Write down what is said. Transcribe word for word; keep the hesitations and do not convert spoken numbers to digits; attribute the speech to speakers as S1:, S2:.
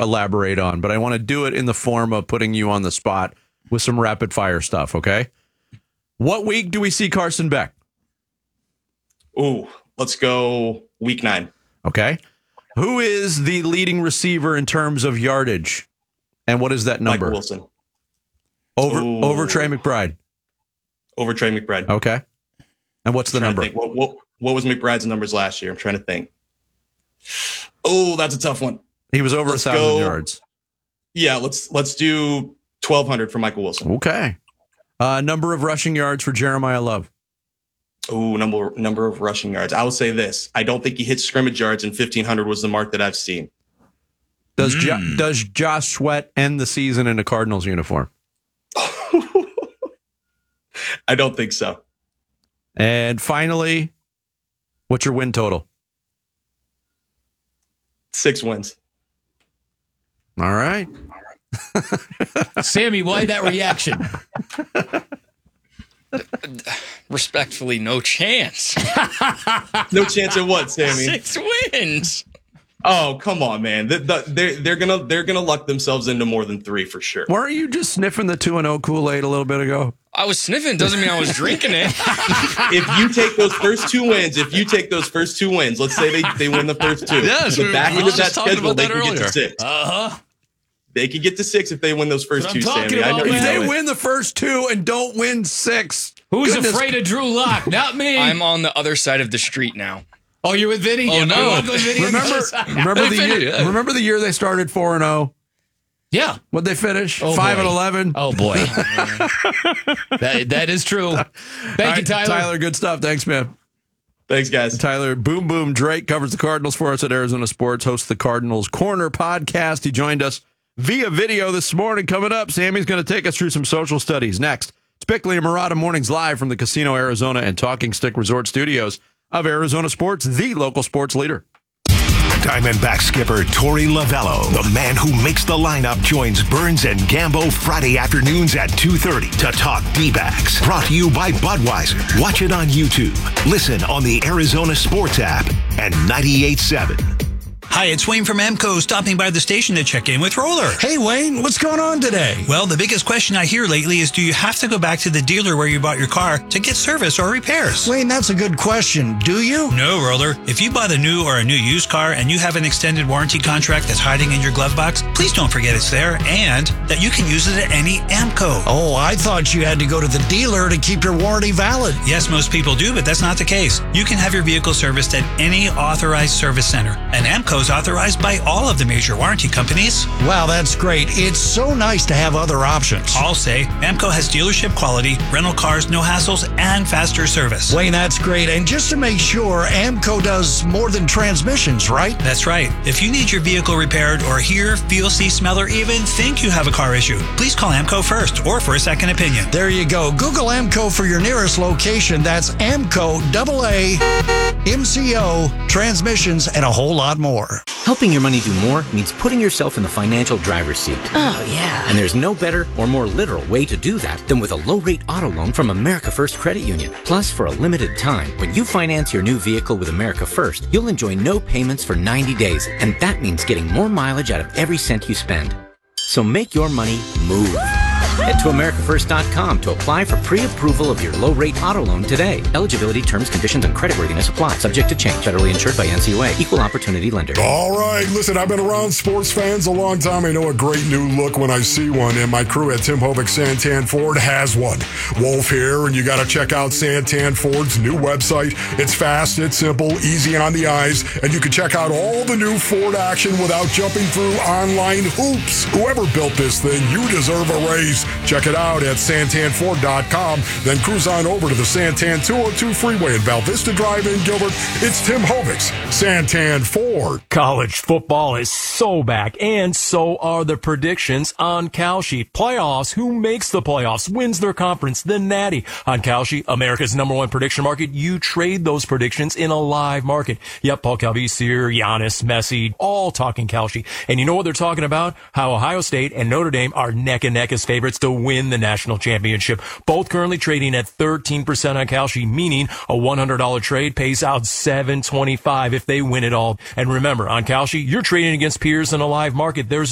S1: elaborate on, but I want to do it in the form of putting you on the spot with some rapid fire stuff, okay? What week do we see Carson Beck?
S2: Ooh, let's go week nine.
S1: Okay. Who is the leading receiver in terms of yardage? And what is that number?
S2: Michael Wilson.
S1: Over
S2: Ooh.
S1: over Trey McBride.
S2: Over Trey McBride.
S1: Okay. And what's the number?
S2: What, what, what was McBride's numbers last year? I'm trying to think. Oh, that's a tough one.
S1: He was over
S2: let's
S1: a thousand
S2: go,
S1: yards.
S2: Yeah, let's let's do twelve hundred for Michael Wilson.
S1: Okay. Uh, number of rushing yards for Jeremiah Love.
S2: Oh, number number of rushing yards. I will say this: I don't think he hit scrimmage yards, and fifteen hundred was the mark that I've seen.
S1: Does
S2: mm.
S1: jo- does Josh Sweat end the season in a Cardinals uniform?
S2: I don't think so.
S1: And finally, what's your win total?
S2: Six wins.
S1: All right.
S3: Sammy, why that reaction?
S4: Respectfully, no chance.
S2: No chance at what, Sammy?
S4: Six wins.
S2: Oh, come on, man. The, the, they're they're gonna they're gonna luck themselves into more than three for sure.
S1: Weren't you just sniffing the two and zero Kool-Aid a little bit ago?
S4: I was sniffing. Doesn't mean I was drinking it.
S2: If you take those first two wins, if you take those first two wins, let's say they, they win the first two.
S4: Yes,
S2: the back end of that schedule, they
S4: that
S2: can
S4: earlier.
S2: get to six.
S3: Uh huh.
S2: They could get to six if they win those first
S3: That's
S2: two,
S3: what I'm
S2: Sammy.
S3: talking
S2: I know
S3: about,
S2: you
S1: If
S3: man.
S1: they
S2: know it.
S1: win the first two and don't win six,
S3: Who's
S1: goodness.
S3: afraid of Drew Lock? Not me.
S4: I'm on the other side of the street now.
S3: oh, you're with Vinny?
S4: Oh, no.
S3: I'm with Vinny on the
S1: Remember,
S3: other side.
S1: remember the
S4: Vinny,
S1: year.
S4: yeah.
S1: Remember the year they started four and zero.
S3: Yeah.
S1: What'd they finish?
S3: Oh,
S1: Five
S3: boy.
S1: and eleven.
S3: Oh boy, that that is true. Thank
S1: All
S3: you,
S1: right,
S3: Tyler.
S1: Tyler, good stuff. Thanks, man.
S2: Thanks, guys.
S1: Tyler Boom Boom Drake covers the Cardinals for us at Arizona Sports, hosts the Cardinals Corner podcast. He joined us via video this morning. Coming up, Sammy's going to take us through some social studies. Next, it's Bickley and Murata Mornings live from the Casino Arizona and Talking Stick Resort Studios of Arizona Sports, the local sports leader.
S5: Diamondback skipper Torey Lovello, the man who makes the lineup, joins Burns and Gambo Friday afternoons at two thirty to talk D-backs. Brought to you by Budweiser. Watch it on YouTube. Listen on the Arizona Sports app and ninety-eight point seven.
S6: Hi, it's Wayne from Amco, stopping by the station to check in with Roller.
S7: Hey, Wayne, what's going on today?
S6: Well, the biggest question I hear lately is, do you have to go back to the dealer where you bought your car to get service or repairs?
S7: Wayne, that's a good question. Do you?
S6: No, Roller. If you bought a new or a new used car and you have an extended warranty contract that's hiding in your glove box, please don't forget it's there and that you can use it at any Amco.
S7: Oh, I thought you had to go to the dealer to keep your warranty valid.
S6: Yes, most people do, but that's not the case. You can have your vehicle serviced at any authorized service center, and Amco's authorized by all of the major warranty companies.
S7: Wow, that's great. It's so nice to have other options.
S6: I'll say Amco has dealership quality, rental cars, no hassles, and faster service.
S7: Wayne, that's great. And just to make sure, Amco does more than transmissions, right?
S6: That's right. If you need your vehicle repaired or hear, feel, see, smell, or even think you have a car issue, please call Amco first or for a second opinion.
S7: There you go. Google Amco for your nearest location. That's Amco, double A, M C O, transmissions, and a whole lot more.
S8: Helping your money do more means putting yourself in the financial driver's seat.
S9: Oh, yeah.
S8: And there's no better or more literal way to do that than with a low-rate auto loan from America First Credit Union. Plus, for a limited time, when you finance your new vehicle with America First, you'll enjoy no payments for ninety days, and that means getting more mileage out of every cent you spend. So make your money move. Head to America First dot com to apply for pre-approval of your low-rate auto loan today. Eligibility, terms, conditions, and creditworthiness apply. Subject to change. Federally insured by N C U A. Equal opportunity lender.
S10: All right. Listen, I've been around sports fans a long time. I know a great new look when I see one, and my crew at Tim Hovick Santan Ford has one. Wolf here, and you got to check out Santan Ford's new website. It's fast, it's simple, easy on the eyes, and you can check out all the new Ford action without jumping through online hoops. Whoever built this thing, you deserve a raise. Check it out at Santan Ford dot com. Then cruise on over to the Santan two oh two freeway in Val Vista Drive in Gilbert. It's Tim Hovick's Santan Ford.
S11: College football is so back, and so are the predictions on Kalshi. Playoffs, who makes the playoffs, wins their conference, the Natty. On Kalshi, America's number one prediction market, you trade those predictions in a live market. Yep, Paul Calvisier, Giannis, Messi, all talking Kalshi. And you know what they're talking about? How Ohio State and Notre Dame are neck and neck as favorites to win the national championship. Both currently trading at thirteen percent on Kalshi, meaning a one hundred dollars trade pays out seven twenty-five if they win it all. And remember, on Kalshi, you're trading against peers in a live market. There's